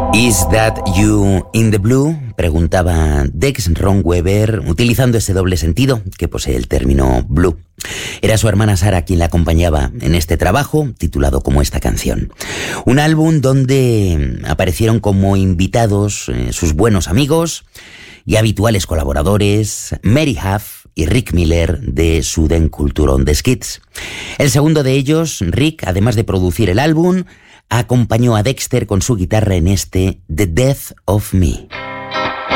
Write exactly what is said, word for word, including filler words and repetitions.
¿Is that you in the blue? Preguntaba Dex Romweber, utilizando ese doble sentido que posee el término blue. Era su hermana Sara quien la acompañaba en este trabajo, titulado como esta canción. Un álbum donde aparecieron como invitados eh, sus buenos amigos y habituales colaboradores, Mary Huff y Rick Miller de Sudden Culture on the Skids. El segundo de ellos, Rick, además de producir el álbum, acompañó a Dexter con su guitarra en este The Death of Me.